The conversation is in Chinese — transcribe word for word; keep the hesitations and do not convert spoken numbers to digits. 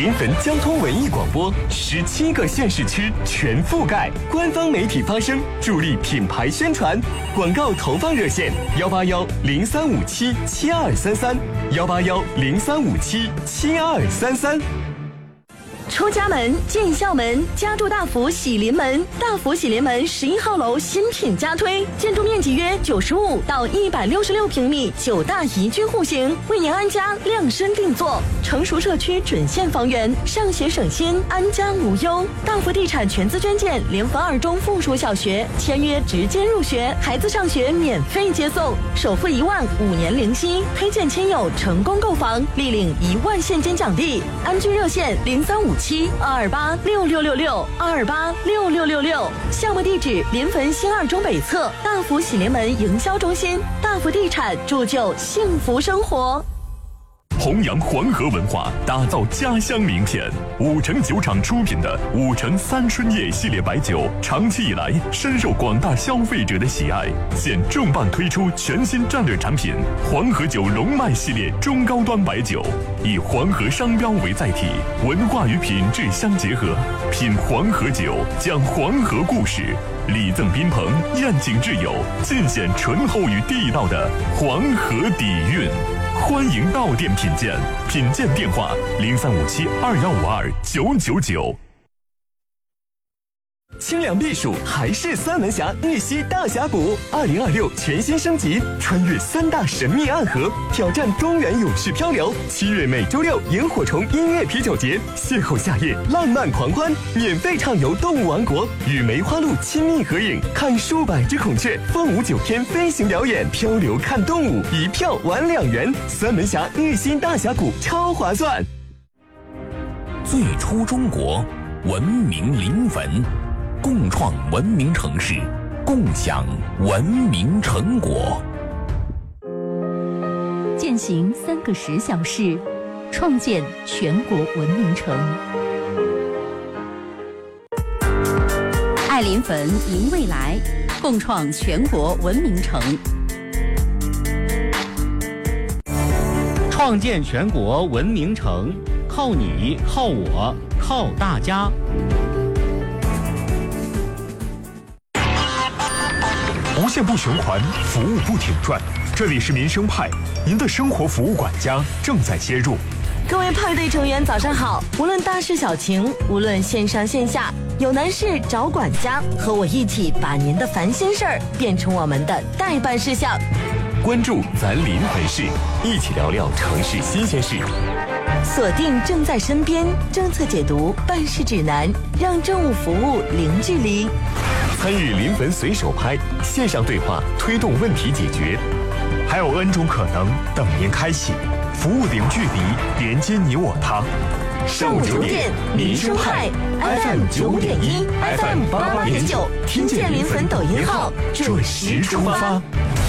临汾交通文艺广播，十七个县市区全覆盖，官方媒体发声，助力品牌宣传。广告投放热线：幺八幺零三五七七二三三，幺八幺零三五七七二三三。 出家门进校门，家住大福喜临门。大福喜临门十一号楼新品加推，建筑面积约九十五到一百六十六平米，九大宜居户型，为您安家量身定做。成熟社区准现房源，上学省心，安家无忧。大福地产全资捐建临汾二中附属小学，签约直接入学，孩子上学免费接送，首付一万，五年零息。推荐亲友成功购房，立领一万现金奖励。安居热线零三五七二二八六六六六二二八六六六六，项目地址临汾新二中北侧大福喜临门营销中心。大福地产铸就幸福生活。 弘扬黄河文化，打造家乡名片。五城酒厂出品的五城三春叶系列白酒，长期以来深受广大消费者的喜爱。现重磅推出全新战略产品黄河酒龙脉系列中高端白酒，以黄河商标为载体，文化与品质相结合。品黄河酒，讲黄河故事，礼赠宾朋，宴请挚友，尽显醇厚与地道的黄河底蕴。欢迎到店品鉴，品鉴电话零三五七二幺五二九九九。 清凉避暑还是三门峡玉溪大峡谷，二零二六全新升级，穿越三大神秘暗河，挑战中原永续漂流。七月每周六萤火虫音乐啤酒节，邂逅夏夜浪漫狂欢，免费畅游动物王国，与梅花鹿亲密合影，看数百只孔雀，凤舞九天飞行表演，漂流看动物，一票玩两元。三门峡玉溪大峡谷超划算。 最初中国，文明临汾。共创文明城市，共享文明成果。 践行三个十小时，创建全国文明城。爱临汾，迎未来，共创全国文明城。 创建全国文明城，靠你，靠我，靠大家。 无限不循环，服务不停转。这里是民生派，您的生活服务管家正在接入。 各位派对成员早上好，无论大事小情，无论线上线下，有难事找管家，和我一起把您的烦心事儿变成我们的待办事项。 关注咱临汾市，一起聊聊城市新鲜事。 锁定正在身边政策解读办事指南，让政务服务零距离。 参与临汾随手拍线上对话，推动问题解决。 还有 N 种可能等您开启，服务零距离，连接你我他。 上午九点，民生派 F M 九五点一 ，F M 八八点九，听见临汾抖音号，准时出发。